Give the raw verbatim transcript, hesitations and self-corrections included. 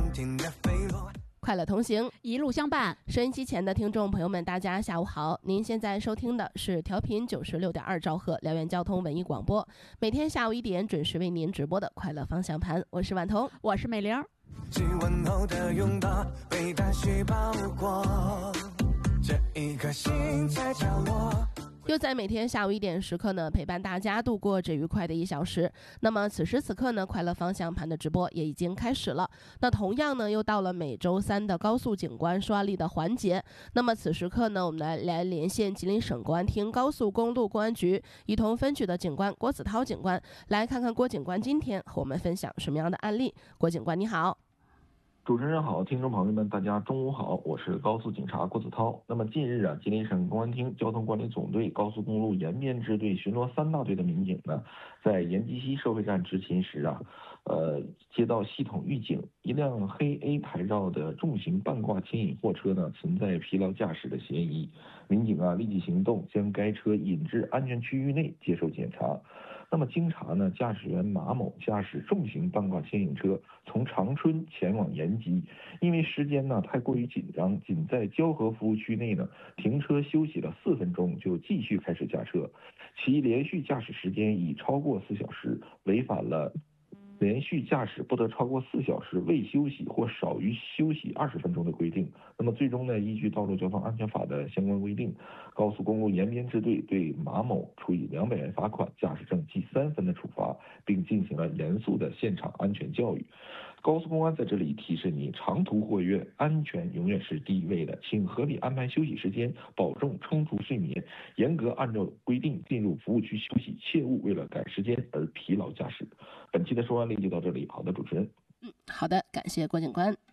快乐同行， 一路相伴。 收音机前的听众朋友们，大家下午好！您现在收听的是调频九十六点二兆赫辽源交通文艺广播，每天下午一点准时为您直播的快乐方向盘。我是婉彤， 我是美玲。 只问候的拥抱被大雪包裹，这一颗心在角落。 又在每天下午一点时刻呢，陪伴大家度过这愉快的一小时。那么此时此刻呢，快乐方向盘的直播也已经开始了。那同样呢，又到了每周三的高速警官说案例的环节。那么此时刻呢，我们来来连线吉林省公安厅高速公路公安局仪同分局的警官郭子涛警官，来看看郭警官今天和我们分享什么样的案例。郭警官你好。 主持人好，听众朋友们，大家中午好，我是高速警察郭子涛。那么近日啊，吉林省公安厅交通管理总队高速公路延边支队巡逻三大队的民警呢，在延吉西收费站执勤时啊，呃，接到系统预警，一辆黑 A 牌照的重型半挂牵引货车呢，存在疲劳驾驶的嫌疑。民警啊，立即行动，将该车引至安全区域内接受检查。那么经查呢，驾驶员马某驾驶重型半挂牵引车从长春前往延吉，因为时间呢太过于紧张，仅在交河服务区内呢停车休息了四分钟，就继续开始驾车，其连续驾驶时间已超过四小时，违反了连续驾驶不得超过四小时未休息或少于休息二十分钟的规定。那么最终呢，依据《道路交通安全法》的相关规定，高速公路延边支队对马某处以两百元罚款、驾驶证记三分的处罚，并进行了严肃的现场安全教育。高速公安在这里提示你，长途货运安全永远是第一位的，请合理安排休息时间，保证充足睡眠，严格按照规定进入服务区休息，切勿为了赶时间而疲劳驾驶。本期的说案例就到这里，好的，主持人。 嗯，好的，感谢郭警官。